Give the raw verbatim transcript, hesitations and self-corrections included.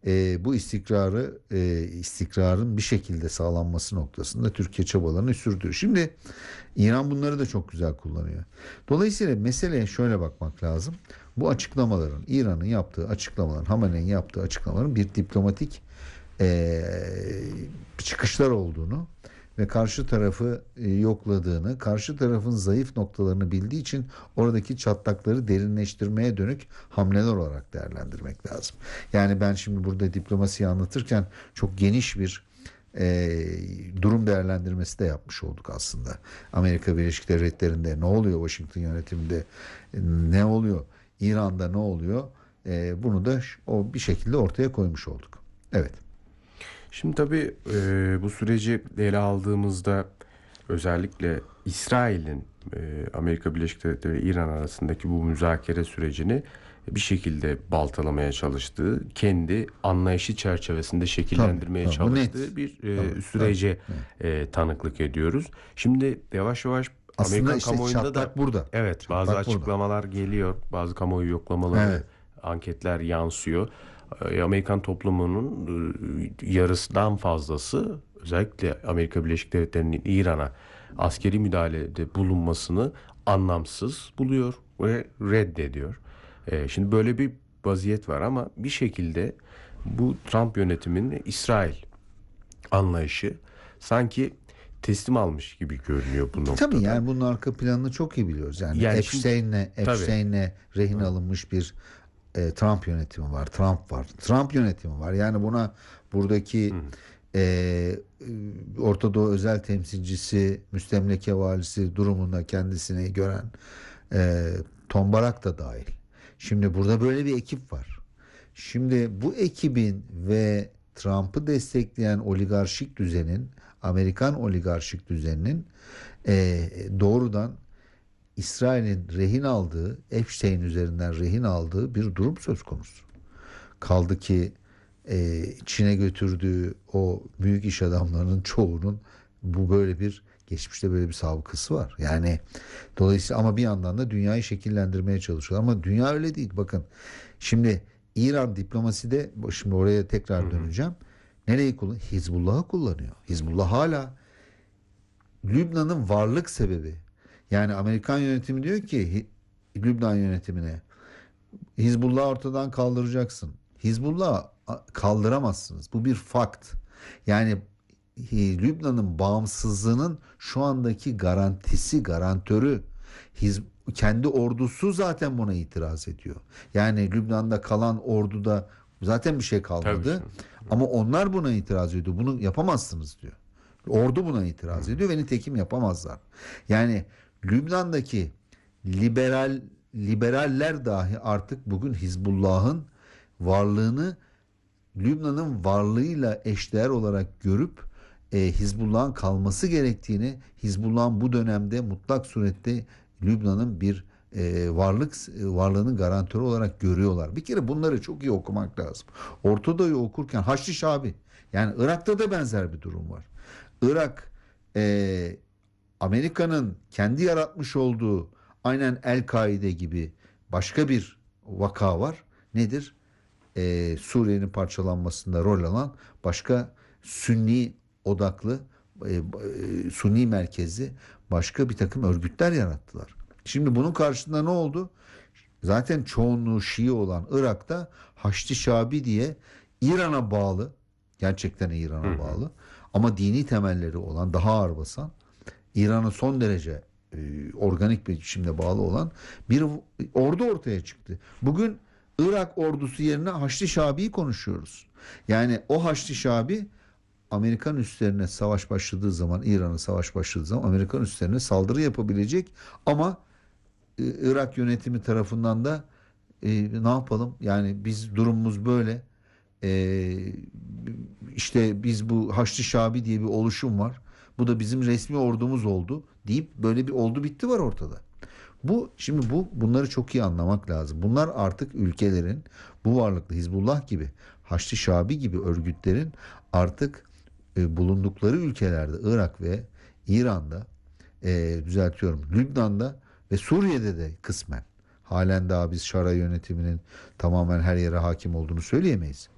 e, bu istikrarı e, istikrarın bir şekilde sağlanması noktasında Türkiye çabalarını sürdürüyor. Şimdi İran bunları da çok güzel kullanıyor. Dolayısıyla meseleye şöyle bakmak lazım. Bu açıklamaların, İran'ın yaptığı açıklamaların, Hamane'nin yaptığı açıklamaların bir diplomatik e, çıkışlar olduğunu ve karşı tarafı e, yokladığını, karşı tarafın zayıf noktalarını bildiği için oradaki çatlakları derinleştirmeye dönük hamleler olarak değerlendirmek lazım. Yani ben şimdi burada diplomasiyi anlatırken çok geniş bir e, durum değerlendirmesi de yapmış olduk aslında. Amerika Birleşik Devletleri'nde ne oluyor, Washington yönetiminde e, ne oluyor, İran'da ne oluyor, e, bunu da o bir şekilde ortaya koymuş olduk. Evet. Şimdi tabii e, bu süreci ele aldığımızda özellikle İsrail'in e, Amerika Birleşik Devletleri ve İran arasındaki bu müzakere sürecini bir şekilde baltalamaya çalıştığı, kendi anlayışı çerçevesinde şekillendirmeye Tabii, tabii. Bu net. çalıştığı bir e, Tabii, sürece tabii. e, tanıklık ediyoruz. Şimdi yavaş yavaş Aslında Amerikan işte kamuoyunda da çatlak burada. evet Çatlak bazı burada. açıklamalar geliyor, bazı kamuoyu yoklamaları, Evet. anketler yansıyor. E, Amerikan toplumunun e, yarısından fazlası özellikle Amerika Birleşik Devletleri'nin İran'a askeri müdahalede bulunmasını anlamsız buluyor ve reddediyor. E, şimdi böyle bir vaziyet var ama bir şekilde bu Trump yönetiminin İsrail anlayışı sanki teslim almış gibi görünüyor bu noktada. Tabii yani bunun arka planını çok iyi biliyoruz. Yani, Yani Epstein'le Epstein'le rehin alınmış bir e, Trump yönetimi var. Trump var. Trump yönetimi var. Yani buna buradaki e, e, Orta Doğu özel temsilcisi, müstemleke valisi durumunda kendisini gören e, Tom Barak da dahil. Şimdi burada böyle bir ekip var. Şimdi bu ekibin ve Trump'ı destekleyen oligarşik düzenin, Amerikan oligarşik düzeninin e, doğrudan İsrail'in rehin aldığı, Epstein üzerinden rehin aldığı bir durum söz konusu. Kaldı ki e, Çin'e götürdüğü o büyük iş adamlarının çoğunun bu böyle bir geçmişte böyle bir sabıkası var. Yani dolayısıyla ama bir yandan da dünyayı şekillendirmeye çalışıyor. Ama dünya öyle değil. Bakın şimdi İran diplomaside, şimdi oraya tekrar döneceğim. Nereyi kullanıyor? Hizbullah'ı kullanıyor. Hizbullah hala Lübnan'ın varlık sebebi. Yani Amerikan yönetimi diyor ki Lübnan yönetimine Hizbullah'ı ortadan kaldıracaksın. Hizbullah'ı kaldıramazsınız. Bu bir fakt. Yani Lübnan'ın bağımsızlığının şu andaki garantisi, garantörü Hiz, kendi ordusu zaten buna itiraz ediyor. Yani Lübnan'da kalan orduda zaten bir şey kalmadı. Ama onlar buna itiraz ediyor. Bunu yapamazsınız diyor. Ordu buna itiraz ediyor ve nitekim yapamazlar. Yani Lübnan'daki liberal liberaller dahi artık bugün Hizbullah'ın varlığını Lübnan'ın varlığıyla eşdeğer olarak görüp e, Hizbullah'ın kalması gerektiğini, Hizbullah'ın bu dönemde mutlak surette Lübnan'ın bir e, varlık varlığının garantörü olarak görüyorlar. Bir kere bunları çok iyi okumak lazım. Orta Doğu'yu okurken Haçlı Şabi, yani Irak'ta da benzer bir durum var. Irak e, Amerika'nın kendi yaratmış olduğu aynen El-Kaide gibi başka bir vaka var. Nedir? Ee, Suriye'nin parçalanmasında rol alan başka Sünni odaklı, e, e, Sunni merkezli başka bir takım örgütler yarattılar. Şimdi bunun karşısında ne oldu? Zaten çoğunluğu Şii olan Irak'ta Haçlı Şabi diye İran'a bağlı, gerçekten İran'a bağlı ama dini temelleri olan, daha ağır basan, İran'a son derece e, organik bir biçimde bağlı olan bir ordu ortaya çıktı. Bugün Irak ordusu yerine Haçlı Şabi'yi konuşuyoruz. Yani o Haçlı Şabi Amerikan üslerine savaş başladığı zaman, İran'a savaş başladığı zaman Amerikan üslerine saldırı yapabilecek ama e, Irak yönetimi tarafından da e, ne yapalım? Yani biz durumumuz böyle. E, işte biz bu Haçlı Şabi diye bir oluşum var. Bu da bizim resmi ordumuz oldu deyip böyle bir oldu bitti var ortada. Bu şimdi bu bunları çok iyi anlamak lazım. Bunlar artık ülkelerin bu varlıklı Hizbullah gibi, Haçlı Şabi gibi örgütlerin artık e, bulundukları ülkelerde, Irak ve İran'da, e, düzeltiyorum, Lübnan'da ve Suriye'de de kısmen, halen daha biz Şara yönetiminin tamamen her yere hakim olduğunu söyleyemeyiz.